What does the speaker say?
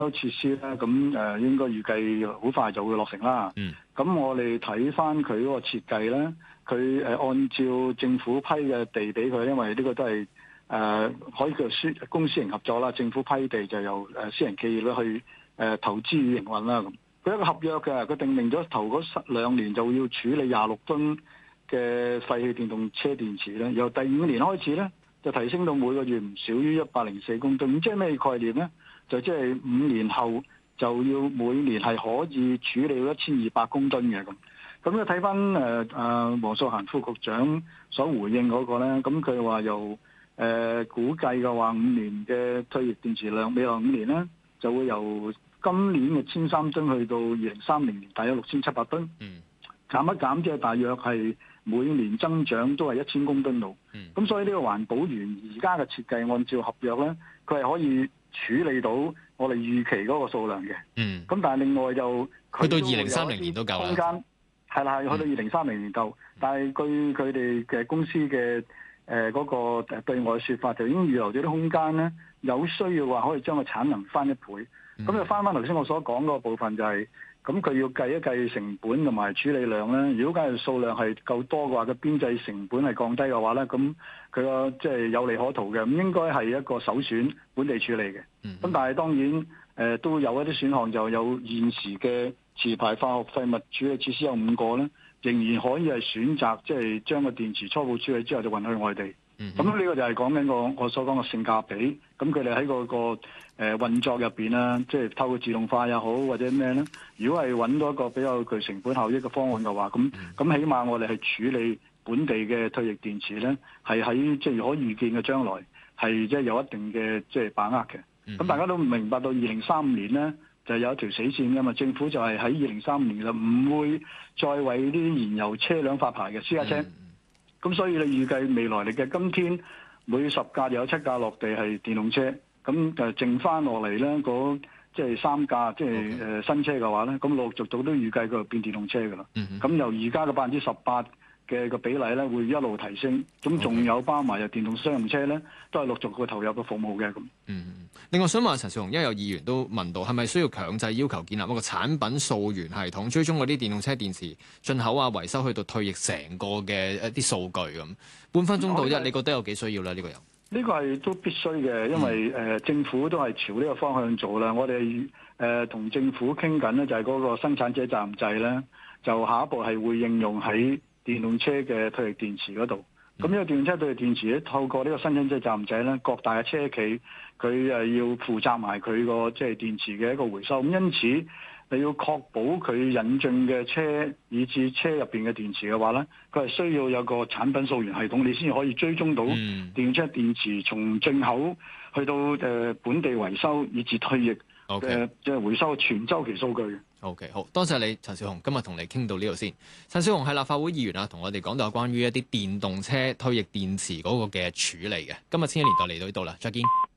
設施咧，咁應該預計好快就會落成啦。咁我哋睇翻佢嗰個設計咧，佢按照政府批嘅地俾佢，因為呢個都係可以叫公私營合作啦。政府批地就由私人企業咧去投資與營運啦。咁佢一個合約嘅，佢定明咗頭嗰2年就要處理26噸嘅廢棄電動車電池咧，由第5年開始咧就提升到每個月唔少於104公噸。咁即係咩概念咧？就即係5年後就要每年係可以處理到1200公噸嘅咁。咁咧睇翻黃素嫻副局長所回應嗰個咧，咁佢話由估計嘅話5年嘅退役電池量，未來5年咧就會由今年嘅1300噸去到2030年大約6700噸。減一減即係大約係每年增長都係1000公噸度。咁所以呢個環保園而家嘅設計，按照合約咧，佢係可以處理到我哋預期嗰個數量嘅。咁但係另外就去到2030年都夠啦。空間係啦，係去到2030年夠。但係據佢哋嘅公司嘅嗰個對外説法，就已經預留咗啲空間咧，有需要話可以將個產能翻1倍。咁就翻頭先我所講嗰個部分就係。咁佢要計一計成本同埋處理量咧。如果假如數量係夠多嘅話，個邊際成本係降低嘅話咧，咁佢個即係有利可圖嘅。咁應該係一個首選本地處理嘅。咁但係當然都有一啲選項，就有現時嘅持牌化學廢物處理設施有5個咧，仍然可以係選擇即係將個電池初步處理之後就運去外地。咁呢個就係講緊我所講嘅性價比。咁佢哋喺嗰個運作入邊啦，即係透過自動化又好或者咩咧？如果係揾到一個比較具成本效益嘅方案嘅話，咁起碼我哋係處理本地嘅退役電池咧，係喺即係可預見嘅將來係即係有一定嘅即係把握嘅。咁大家都明白到2035年咧就有一條死線㗎嘛。政府就係喺2035年就唔會再為啲燃油車輛發牌嘅私家車。咁所以你預計未來嚟嘅今天每10架有7架落地係電動車，咁就剩翻落嚟咧嗰即係3架即係新車嘅話咧，咁陸續都預計佢變電動車㗎啦。咁由而家嘅18%嘅個比例咧會一路提升，咁仲有包埋有電動商用車咧，都係陸續會投入嘅服務嘅咁。 另外想問陳紹雄，因為有議員都問到，係咪需要強制要求建立一個產品溯源系統，追蹤嗰啲電動車電池進口啊、維修去到退役成個嘅一啲數據咁？半分鐘到一，你覺得有幾需要咧？呢個有？呢個係都必須嘅，因為政府都係朝呢個方向做啦。我哋同政府傾緊咧，就係嗰個生產者責任制咧，就下一步係會應用喺電動車嘅退役電池嗰度。咁呢個電動車退役電池咧，透過呢個生產者責任制咧，各大嘅車企佢要負責埋佢個即係電池嘅一個回收。咁因此你要確保佢引進嘅車以至車入邊嘅電池嘅話咧，佢係需要有個產品溯源系統，你先可以追蹤到電動車電池從進口去到本地維修以至退役即係回收全週期數據。 OK， 好多謝你，陳紹雄，今日同你傾到呢度先。陳紹雄係立法會議員啊，同我哋講到有關於一啲電動車退役電池嗰個嘅處理嘅。今日千禧年代嚟到呢度啦，再見。